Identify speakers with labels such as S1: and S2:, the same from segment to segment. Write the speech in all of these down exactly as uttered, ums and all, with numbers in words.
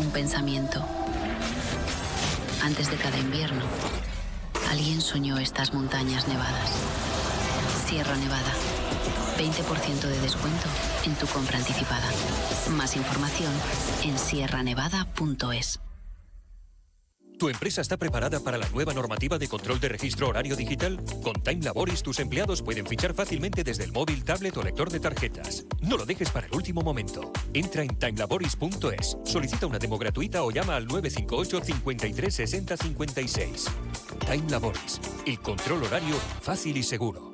S1: un pensamiento. Antes de cada invierno, alguien soñó estas montañas nevadas. Sierra Nevada. veinte por ciento de descuento en tu compra anticipada. Más información en sierra nevada punto es.
S2: ¿Tu empresa está preparada para la nueva normativa de control de registro horario digital? Con Time Laboris, tus empleados pueden fichar fácilmente desde el móvil, tablet o lector de tarjetas. No lo dejes para el último momento. Entra en time laboris punto es, solicita una demo gratuita o llama al nueve cinco ocho, cinco tres, seis cero cinco seis. Time Laboris, el control horario fácil y seguro.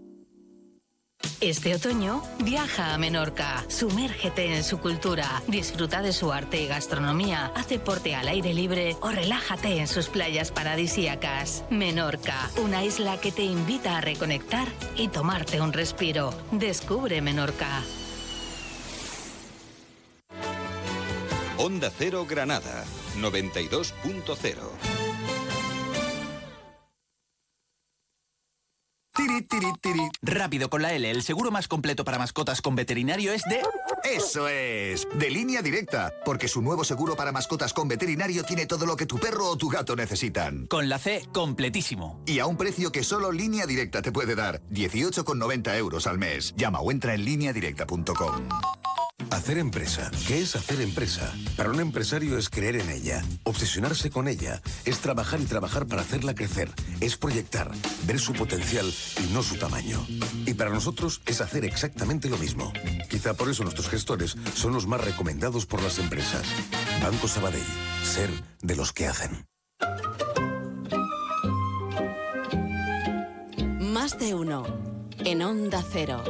S3: Este otoño, viaja a Menorca, sumérgete en su cultura, disfruta de su arte y gastronomía, haz deporte al aire libre o relájate en sus playas paradisíacas. Menorca, una isla que te invita a reconectar y tomarte un respiro. Descubre Menorca.
S4: Onda Cero Granada, noventa y dos punto cero.
S5: Tiri, tiri, tiri. Rápido con la L, el seguro más completo para mascotas con veterinario es de...
S6: ¡Eso es! De Línea Directa, porque su nuevo seguro para mascotas con veterinario tiene todo lo que tu perro o tu gato necesitan.
S5: Con la C, completísimo.
S6: Y a un precio que solo Línea Directa te puede dar, dieciocho con noventa euros al mes. Llama o entra en línea directa punto com.
S7: Hacer empresa. ¿Qué es hacer empresa? Para un empresario es creer en ella, obsesionarse con ella, es trabajar y trabajar para hacerla crecer, es proyectar, ver su potencial y no su tamaño. Y para nosotros es hacer exactamente lo mismo. Quizá por eso nuestros gestores son los más recomendados por las empresas. Banco Sabadell. Ser de los que hacen.
S8: Más de uno. En Onda Cero.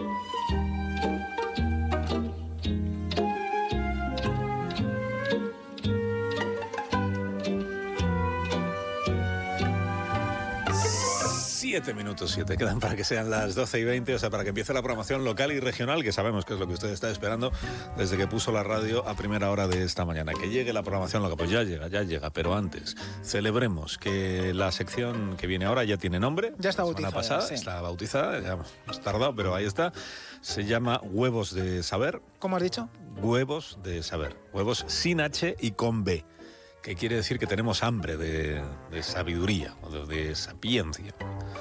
S9: Siete minutos, siete quedan para que sean las doce y veinte, o sea, para que empiece la programación local y regional, que sabemos que es lo que usted está esperando desde que puso la radio a primera hora de esta mañana. Que llegue la programación local, pues ya llega, ya llega, pero antes celebremos que la sección que viene ahora ya tiene nombre.
S10: Ya está
S9: la
S10: bautizada.
S9: Pasada,
S10: Sí.
S9: Está bautizada, ya hemos tardado, pero ahí está. Se llama Huevos de Saber.
S10: ¿Cómo has dicho?
S9: Huevos de Saber. Huevos sin H y con B. Que quiere decir que tenemos hambre de, de sabiduría, o de, de sapiencia.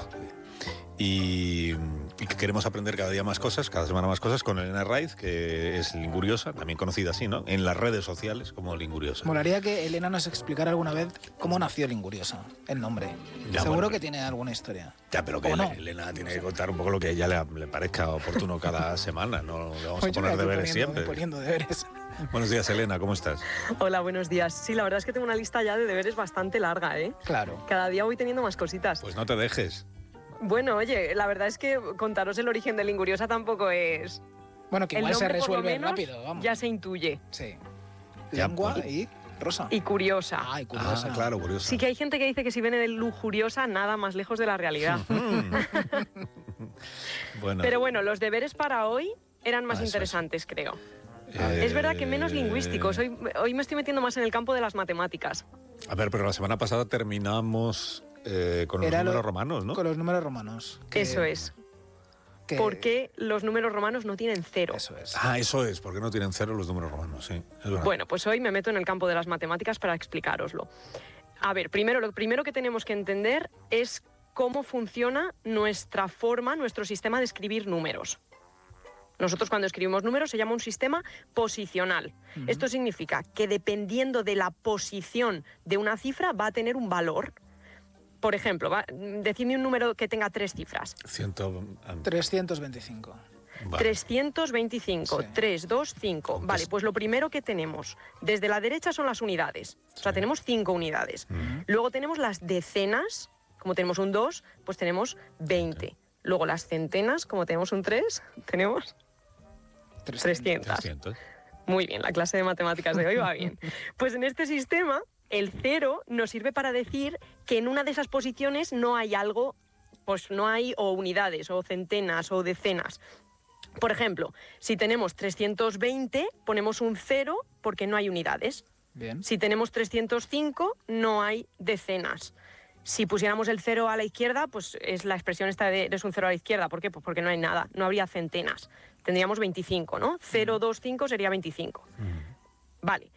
S9: Y, y que queremos aprender cada día más cosas, cada semana más cosas, con Elena Raiz, que es linguriosa, también conocida así, ¿no? En las redes sociales como linguriosa.
S10: Molaría que Elena nos explicara alguna vez cómo nació Linguriosa, el nombre.
S9: Ya,
S10: Seguro
S9: bueno,
S10: que tiene alguna historia.
S9: Ya, pero que
S10: ¿O no?
S9: Elena tiene que contar un poco lo que a ella le, le parezca oportuno cada semana, no le vamos
S10: Pues
S9: a
S10: yo
S9: poner
S10: voy
S9: deberes
S10: poniendo,
S9: siempre.
S10: voy poniendo deberes.
S9: Buenos días, Elena, ¿cómo estás?
S11: Hola, buenos días. Sí, la verdad es que tengo una lista ya de deberes bastante larga, ¿eh?
S10: Claro.
S11: Cada día voy teniendo más cositas.
S9: Pues no te dejes.
S11: Bueno, oye, la verdad es que contaros el origen de Linguriosa tampoco es...
S10: Bueno, que
S11: El
S10: igual se
S11: nombre, por lo
S10: resuelve
S11: menos,
S10: rápido, vamos.
S11: Ya se intuye.
S10: Sí.
S9: Ya,
S10: Lengua
S9: pues-
S10: y rosa.
S11: Y curiosa.
S10: Ah, y curiosa.
S9: Ah, claro, curiosa.
S11: Sí que hay gente que dice que si viene de lujuriosa, nada más lejos de la realidad.
S9: Bueno,
S11: Pero bueno, los deberes para hoy eran más
S9: Ah, eso,
S11: interesantes, creo.
S9: eh,
S11: Es verdad que menos lingüísticos. Hoy, hoy me estoy metiendo más en el campo de las matemáticas.
S9: A ver, pero la semana pasada terminamos eh, con los
S10: Era
S9: números
S10: lo-
S9: romanos, ¿no?
S10: Con los números romanos. que-
S11: Eso es.
S10: que-
S11: ¿Por qué los números romanos no tienen cero?
S10: Eso es.
S9: Ah, eso es, porque no tienen cero los números romanos, sí. Es verdad.
S11: Bueno, pues hoy me meto en el campo de las matemáticas para explicároslo. A ver, primero, lo primero que tenemos que entender es cómo funciona nuestra forma, nuestro sistema de escribir números. Nosotros cuando escribimos números se llama un sistema posicional.
S10: Ujú.
S11: Esto significa que dependiendo de la posición de una cifra va a tener un valor. Por ejemplo, va, decidme un número que tenga tres cifras.
S9: Ciento...
S10: trescientos veinticinco.
S9: Vale.
S11: trescientos veinticinco,
S10: Sí.
S11: tres, dos, cinco. Vale, pues lo primero que tenemos desde la derecha son las unidades. O sea,
S9: Sí.
S11: tenemos cinco unidades.
S9: Ujú.
S11: Luego tenemos las decenas, como tenemos un dos, pues tenemos veinte. Luego las centenas, como tenemos un tres, tenemos trescientos.
S9: trescientos.
S11: Muy bien, la clase de matemáticas de hoy va bien. Pues en este sistema, el cero nos sirve para decir que en una de esas posiciones no hay algo, pues no hay o unidades, o centenas, o decenas. Por ejemplo, si tenemos trescientos veinte, ponemos un cero porque no hay unidades.
S10: Bien.
S11: Si tenemos trescientos cinco, no hay decenas. Si pusiéramos el cero a la izquierda, pues es la expresión esta de es un cero a la izquierda. ¿Por qué? Pues porque no hay nada, no habría centenas. Tendríamos veinticinco, ¿no? cero, dos, cinco sería veinticinco. Vale,